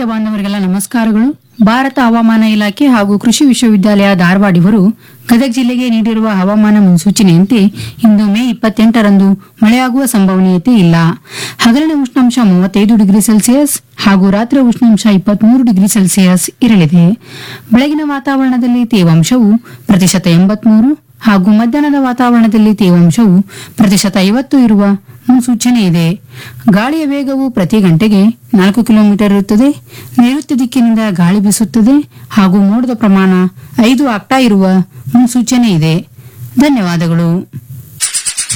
ರೈತ ಬಾಂಧವರಿಗೆಲ್ಲ ನಮಸ್ಕಾರಗಳು. ಭಾರತ ಹವಾಮಾನ ಇಲಾಖೆ ಹಾಗೂ ಕೃಷಿ ವಿಶ್ವವಿದ್ಯಾಲಯ ಧಾರವಾಡ ಇವರು ಗದಗ ಜಿಲ್ಲೆಗೆ ನೀಡಿರುವ ಹವಾಮಾನ ಮುನ್ಸೂಚನೆಯಂತೆ ಇಂದು ಮೇ 28ರಂದು ಮಳೆಯಾಗುವ ಸಂಭವನೀಯತೆ ಇಲ್ಲ. ಹಗಲಿನ ಉಷ್ಣಾಂಶ 35 ಡಿಗ್ರಿ ಸೆಲ್ಸಿಯಸ್ ಹಾಗೂ ರಾತ್ರಿ ಉಷ್ಣಾಂಶ 23 ಡಿಗ್ರಿ ಸೆಲ್ಸಿಯಸ್ ಇರಲಿದೆ. ಬೆಳಗಿನ ವಾತಾವರಣದಲ್ಲಿ ತೇವಾಂಶವು ಪ್ರತಿಶತ 83 ಹಾಗೂ ಮಧ್ಯಾಹ್ನದ ವಾತಾವರಣದಲ್ಲಿ ತೇವಾಂಶವು ಪ್ರತಿಶತ 50 ಇರುವ ಮುನ್ಸೂಚನೆ ಇದೆ. ಗಾಳಿಯ ವೇಗವು ಪ್ರತಿ ಗಂಟೆಗೆ 4 ಕಿಲೋಮೀಟರ್ ಇರುತ್ತದೆ. ನೈಋತ್ಯ ದಿಕ್ಕಿನಿಂದ ಗಾಳಿ ಬೀಸುತ್ತದೆ ಹಾಗೂ ಮೋಡದ ಪ್ರಮಾಣ 5 ಆಕ್ಟಾ ಇರುವ ಮುನ್ಸೂಚನೆ ಇದೆ. ಧನ್ಯವಾದಗಳು.